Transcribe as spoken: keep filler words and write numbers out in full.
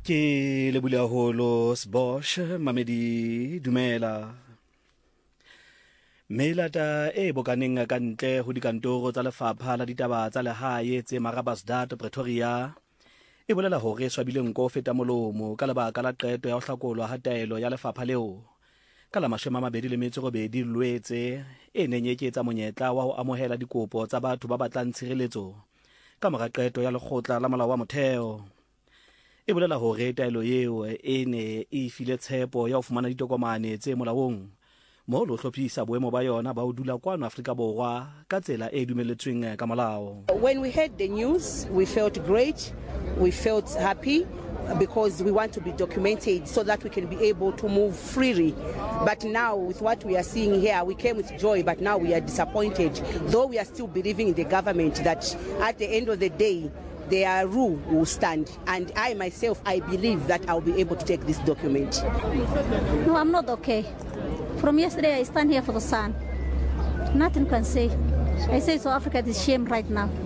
Ke le bula holo Sbosh Mamedi dumela. Melata e bokaneng ka ntle ho dikantoro tsa lefapha la ditaba tsa lehae tse Marabastad Pretoria e bolela hore swabile nko feta molomo ka lebaka la qeto ya ho hlakolwa ha taelo ya lefapha leo ka la mashome a mabedi le metso e robedi Lwetse e neng e ketsa monyetla wa ho amohela dikopo tsa batho ba batlang tshireletso ka mora qeto ya lekgotla la molao wa motheo. E bolela hore taelo eo e ne e file tshepo ya ho fumana ditokomane tse molaong mo lo hlophisa boemo ba yona ba ho dula kwano Afrika Borwa ka tsela e dumelletsweng ka molao. When we heard the news, we felt great, we felt happy because we want to be documented so that we can be able to move freely. But now with what we are seeing here, we came with joy, but now we are disappointed, though we are still believing in the government that at the end of the day, their rule will stand. And I myself, I believe that I'll be able to take this document. No, I'm not okay. From yesterday, I stand here for the sun. Nothing can say. I say South Africa is shame right now.